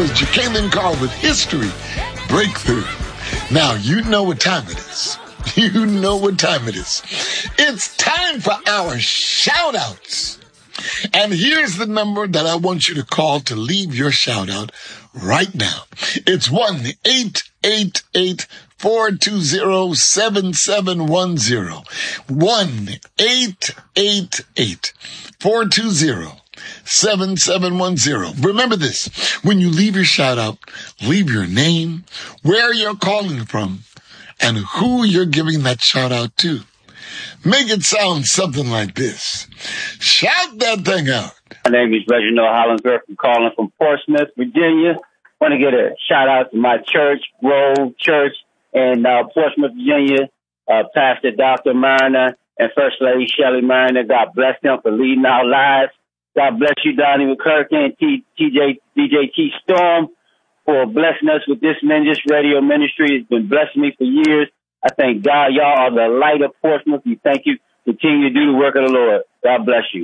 was Jacqueline Carr with History Breakthrough. Now, you know what time it is. You know what time it is. It's time for our shout-outs. And here's the number that I want you to call to leave your shout-out right now. It's 1-888-420-7710. 1-888-420-7710. Remember this. When you leave your shout-out, leave your name, where you're calling from, and who you're giving that shout-out to. Make it sound something like this. Shout that thing out. My name is Reginald Hollingsworth. I'm calling from Portsmouth, Virginia. Want to get a shout out to my church, Grove Church in Portsmouth, Virginia. Pastor Dr. Mariner and First Lady Shelley Mariner. God bless them for leading our lives. God bless you, Donnie McCurkin and DJ T Storm, for blessing us with this radio ministry. It's been blessing me for years. I thank God. Y'all are the light of Portsmouth. We thank you. Continue to do the work of the Lord. God bless you.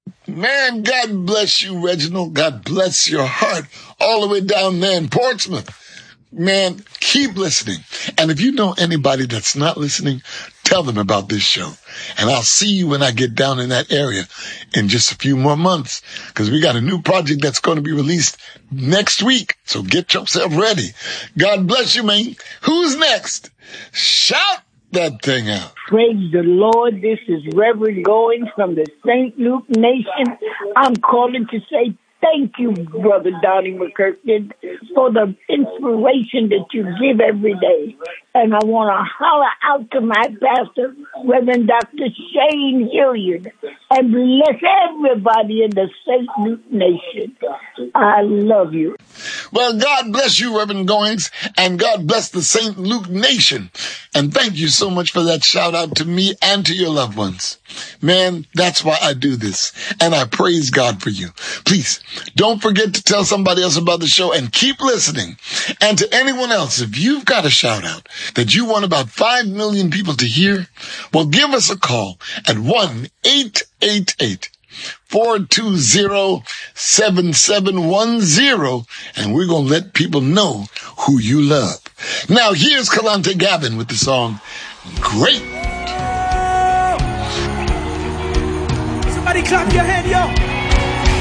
Man, God bless you, Reginald. God bless your heart all the way down there in Portsmouth. Man, keep listening. And if you know anybody that's not listening, tell them about this show. And I'll see you when I get down in that area in just a few more months, because we got a new project that's going to be released next week. So get yourself ready. God bless you, man. Who's next? Shout that thing out. Praise the Lord. This is Reverend Goings from the St. Luke Nation. I'm calling to say thank you, Brother Donnie McCurkin, for the inspiration that you give every day. And I want to holler out to my pastor, Reverend Dr. Shane Hilliard, and bless everybody in the St. Luke Nation. I love you. Well, God bless you, Reverend Goings, and God bless the St. Luke Nation. And thank you so much for that shout out to me and to your loved ones. Man, that's why I do this. And I praise God for you. Please, don't forget to tell somebody else about the show and keep listening. And to anyone else, if you've got a shout out that you want about 5 million people to hear, well, give us a call at 1-888-420-7710, and we're going to let people know who you love. Now, here's Kalante Gavin with the song, Great. Somebody clap your hand, yo.